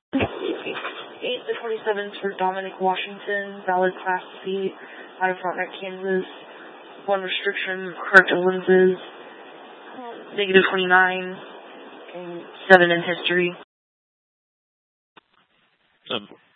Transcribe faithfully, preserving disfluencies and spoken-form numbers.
eight to twenty-seven for Dominic Washington, valid Class C, out of Frontenac, Kansas. One restriction, corrected lenses, negative twenty-nine, and seven in history. Um,